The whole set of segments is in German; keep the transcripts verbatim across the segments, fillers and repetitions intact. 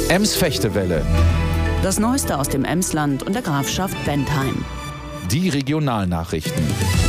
Ems-Fechtewelle. Das Neueste aus dem Emsland und der Grafschaft Bentheim. Die Regionalnachrichten.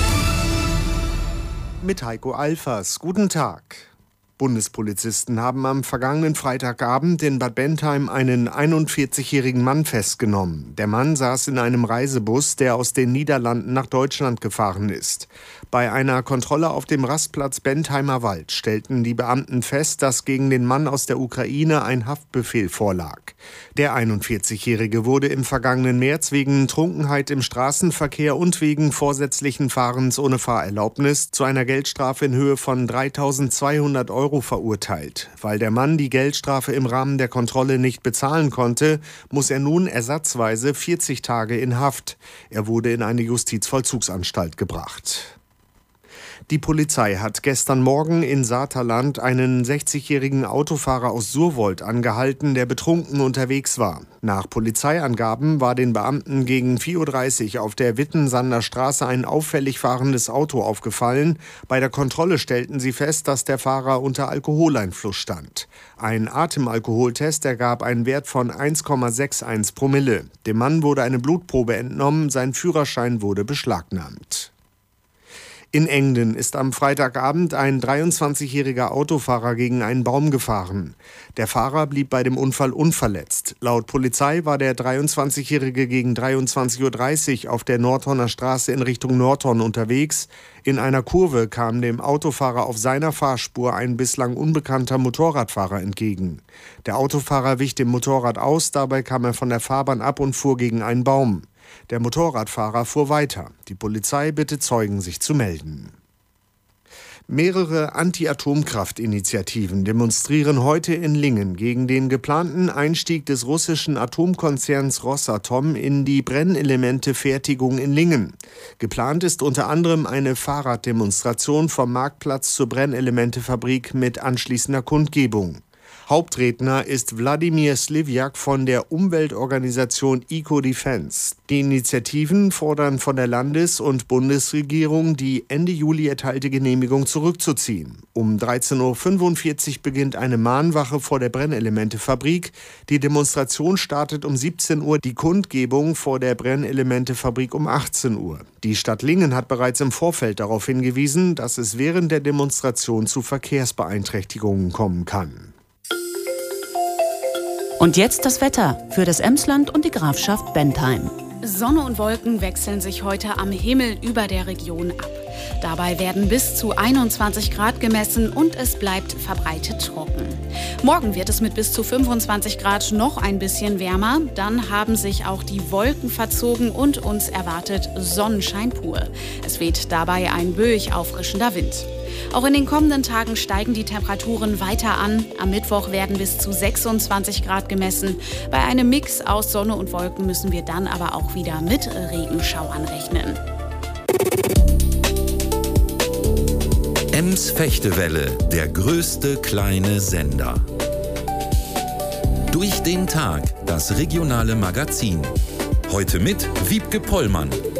Mit Heiko Alfers. Guten Tag. Bundespolizisten haben am vergangenen Freitagabend in Bad Bentheim einen einundvierzigjährigen Mann festgenommen. Der Mann saß in einem Reisebus, der aus den Niederlanden nach Deutschland gefahren ist. Bei einer Kontrolle auf dem Rastplatz Bentheimer Wald stellten die Beamten fest, dass gegen den Mann aus der Ukraine ein Haftbefehl vorlag. Der einundvierzigjährige wurde im vergangenen März wegen Trunkenheit im Straßenverkehr und wegen vorsätzlichen Fahrens ohne Fahrerlaubnis zu einer Geldstrafe in Höhe von dreitausendzweihundert Euro verurteilt. Weil der Mann die Geldstrafe im Rahmen der Kontrolle nicht bezahlen konnte, muss er nun ersatzweise vierzig Tage in Haft. Er wurde in eine Justizvollzugsanstalt gebracht. Die Polizei hat gestern Morgen in Saterland einen sechzigjährigen Autofahrer aus Surwold angehalten, der betrunken unterwegs war. Nach Polizeiangaben war den Beamten gegen vier Uhr dreißig auf der Wittensander Straße ein auffällig fahrendes Auto aufgefallen. Bei der Kontrolle stellten sie fest, dass der Fahrer unter Alkoholeinfluss stand. Ein Atemalkoholtest ergab einen Wert von eins Komma einundsechzig Promille. Dem Mann wurde eine Blutprobe entnommen, sein Führerschein wurde beschlagnahmt. In Engden ist am Freitagabend ein dreiundzwanzigjähriger Autofahrer gegen einen Baum gefahren. Der Fahrer blieb bei dem Unfall unverletzt. Laut Polizei war der dreiundzwanzigjährige gegen dreiundzwanzig Uhr dreißig auf der Nordhorner Straße in Richtung Nordhorn unterwegs. In einer Kurve kam dem Autofahrer auf seiner Fahrspur ein bislang unbekannter Motorradfahrer entgegen. Der Autofahrer wich dem Motorrad aus, dabei kam er von der Fahrbahn ab und fuhr gegen einen Baum. Der Motorradfahrer fuhr weiter. Die Polizei bittet Zeugen, sich zu melden. Mehrere Anti-Atomkraft-Initiativen demonstrieren heute in Lingen gegen den geplanten Einstieg des russischen Atomkonzerns Rosatom in die Brennelemente-Fertigung in Lingen. Geplant ist unter anderem eine Fahrraddemonstration vom Marktplatz zur Brennelemente-Fabrik mit anschließender Kundgebung. Hauptredner ist Wladimir Slivjak von der Umweltorganisation Eco-Defense. Die Initiativen fordern von der Landes- und Bundesregierung, die Ende Juli erteilte Genehmigung zurückzuziehen. Um dreizehn Uhr fünfundvierzig beginnt eine Mahnwache vor der Brennelemente-Fabrik. Die Demonstration startet um siebzehn Uhr, die Kundgebung vor der Brennelemente-Fabrik um achtzehn Uhr. Die Stadt Lingen hat bereits im Vorfeld darauf hingewiesen, dass es während der Demonstration zu Verkehrsbeeinträchtigungen kommen kann. Und jetzt das Wetter für das Emsland und die Grafschaft Bentheim. Sonne und Wolken wechseln sich heute am Himmel über der Region ab. Dabei werden bis zu einundzwanzig Grad gemessen und es bleibt verbreitet trocken. Morgen wird es mit bis zu fünfundzwanzig Grad noch ein bisschen wärmer. Dann haben sich auch die Wolken verzogen und uns erwartet Sonnenschein pur. Es weht dabei ein böig auffrischender Wind. Auch in den kommenden Tagen steigen die Temperaturen weiter an. Am Mittwoch werden bis zu sechsundzwanzig Grad gemessen. Bei einem Mix aus Sonne und Wolken müssen wir dann aber auch wieder mit Regenschauern rechnen. Ems-Fechtewelle, der größte kleine Sender. Durch den Tag, das regionale Magazin. Heute mit Wiebke Pollmann.